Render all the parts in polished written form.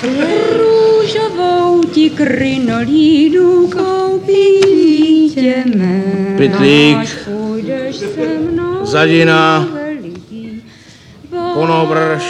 Růžovou ti krinolínu koupí dítě mé. Pytlík. Až půjdeš se mnou. Zadina. Konobrž.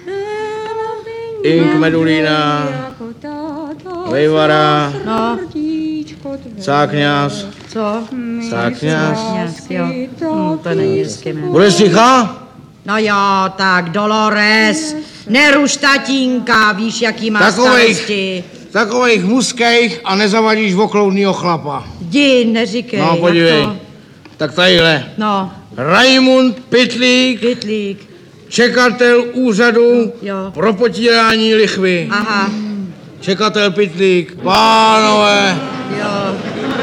Ink Medulína. Vejvara. No. Cákňas. Co? Cákňas. Jo. To není hezké jméno. Budeš ticha? No jo, tak Dolores, neruš tatínka, víš, jaký má starosti. Takových muských a nezavadíš okloudnýho chlapa. Jdi, neříkej. No, podívej. jak to? Tak tadyhle. No, Raimund Pytlík, Pytlík. čekatel úřadu Jo. pro potírání lichvy. Aha, Čekatel Pytlík. Pánové. jo.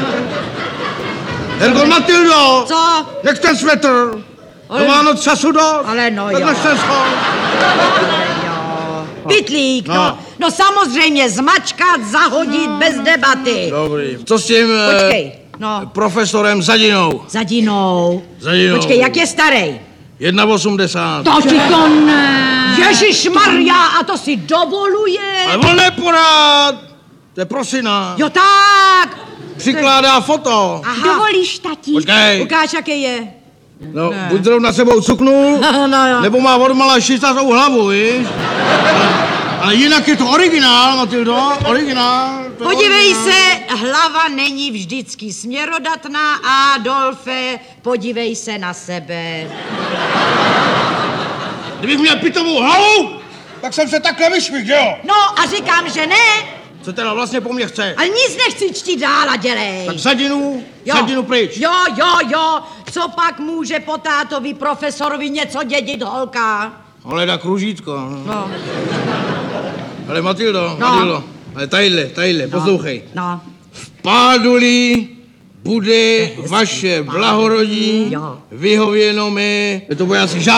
Herko Matildo! Co? Nech ten svetr! Ale- To Vánoc času dost! Ale no Tak jo. nech ten schod! Pytlík, No. no samozřejmě zmačkat, zahodit bez debaty. Dobrý. Co s tím Počkej, no, profesorem Zadinou? Zadinou. Zadinou. Počkej, jak je starej? 1,80. To ti to ne. Ježišmarja, a to si dovoluje. Ale on neporád! To je prosina. Jo tak. Přikládá foto. Aha. Dovolíš, tatí? Počkej. Ukáž, jaký je. No, buď zrovna sebou cuknul, No jo. nebo má odmala šistatou hlavu, víš? Ale jinak je to originál, Matildo, originál. To je Podívej originál. se, hlava není vždycky směrodatná, Adolfe, podívej se na sebe. Kdybych měl pitovou hlavu, tak jsem se takhle vyšvih, že jo? No a říkám, že ne, Co teda vlastně po mně chce? ale nic nechci čtít dál a dělej. Tak Zadinu pryč. Jo, co pak může po tátovi profesorovi něco dědit holka? Hleda kružítko. No, Ale Matildo, No. Matildo, ale tadyhle, poslouchej. no. V Páduli bude vaše blahorodí Jo. vyhověno mi. Je to vojáci